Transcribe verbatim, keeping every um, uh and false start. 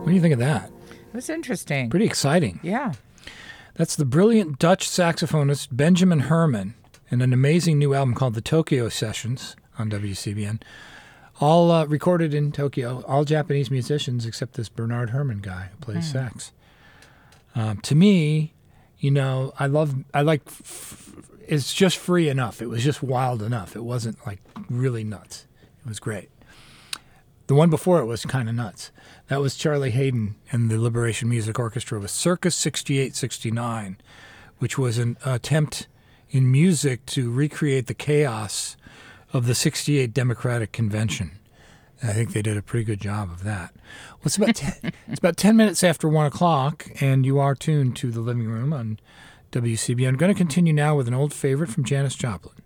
What do you think of that? It was interesting. Pretty exciting. Yeah. That's the brilliant Dutch saxophonist Benjamin Herman and an amazing new album called the Tokyo Sessions on W C B N. All uh, recorded in Tokyo, all Japanese musicians except this Bernard Herrmann guy who plays mm. sax. Um, to me, you know, I love, I like, f- f- it's just free enough. It was just wild enough. It wasn't like really nuts. It was great. The one before it was kind of nuts. That was Charlie Hayden and the Liberation Music Orchestra with Circus sixty-eight sixty-nine, which was an attempt in music to recreate the chaos of the sixty-eight Democratic Convention. I think they did a pretty good job of that. Well, it's about ten, it's about ten minutes after one o'clock, and you are tuned to The Living Room on W C B N. I'm going to continue now with an old favorite from Janis Joplin.